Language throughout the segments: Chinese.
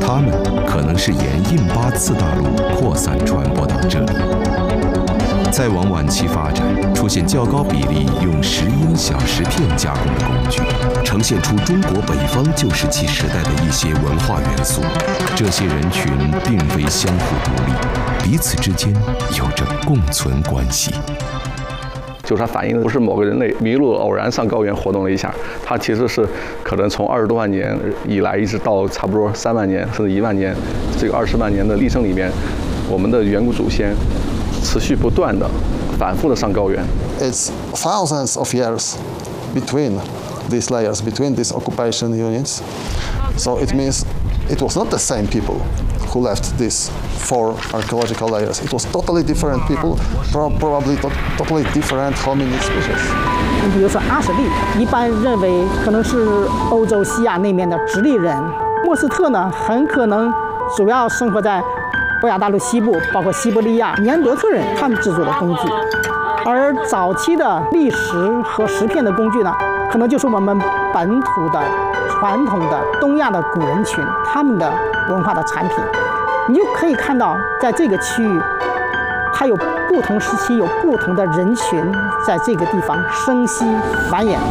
他们可能是沿印巴次大陆扩散传播到这里。再往晚期发展，出现较高比例用石英小石片加工的工具，呈现出中国北方旧石器时代的一些文化元素。这些人群并非相互独立，彼此之间有着共存关系。 就是它反映的不是某个人类迷路偶然上高原活动了一下，它其实是可能从20多万年以来，一直到差不多3万年甚至1万年，这个20万年的历程里面，我们的远古祖先持续不断的、反复的上高原。 It's thousands of years between these layers, between these occupation units. So it means it was not the same people who left these 4 archaeological layers. It was totally different people, probably totally different hominid species. 你比如说阿什利，一般认为可能是欧洲西亚那面的直立人。莫斯特呢，很可能主要生活在欧亚大陆西部，包括西伯利亚、尼安德特人他们制作的工具。而早期的砾石和石片的工具呢，可能就是我们本土的传统的东亚的古人群他们的文化的产品。你就可以看到，在这个区域，它有不同时期有不同的人群在这个地方生息繁衍。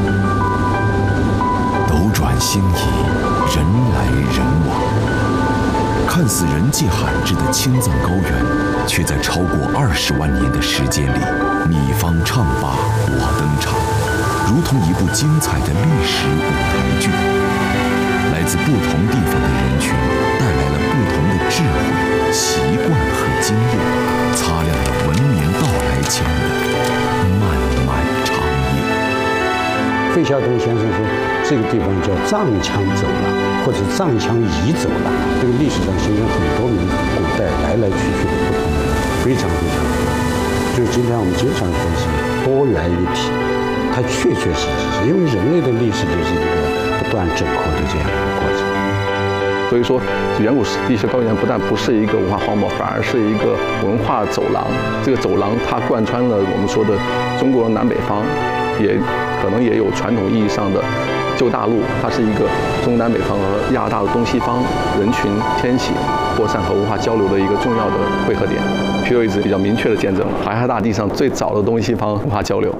斗转星移，人来人往，看似人迹罕至的青藏高原，却在超过20万年的时间里，你方唱罢我登场，如同一部精彩的历史舞台剧。来自不同地方的人群带来了不同的智慧、习惯和经验，擦亮了文明到来前的漫漫长夜。 费孝通先生说，这个地方叫藏羌走廊，或者藏羌彝走廊。这个历史上形成很多民族，古代来来去去的不同的，非常非常多。就是今天我们经常说是多元一体，它确确实实是因为人类的历史就是一个不断整合的这样一个过程。 所以说，远古地质高原不但不是一个文化荒漠，反而是一个文化走廊。这个走廊它贯穿了我们说的中国南北方，也可能也有传统意义上的旧大陆，它是一个中南北方和亚大的东西方人群迁徙、扩散和文化交流的一个重要的汇合点。皮尤一直比较明确的见证了海峡大地上最早的东西方文化交流。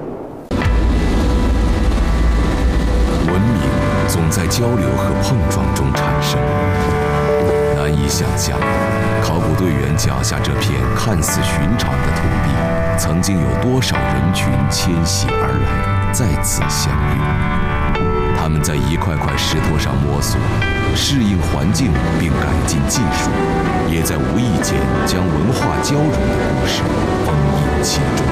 文明总在交流和碰撞中产生。难以想象，考古队员脚下这片看似寻常的土地，曾经有多少人群迁徙而来，再次相遇。他们在一块块石头上摸索，适应环境并改进技术，也在无意间将文化交融的故事封印其中。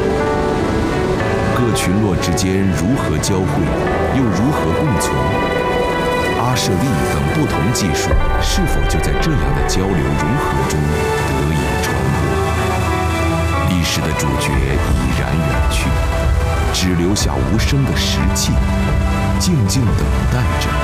各群落之间如何交汇，又如何共存？阿舍利等不同技术是否就在这样的交流融合中得以传播？历史的主角已然远去，只留下无声的石器，静静等待着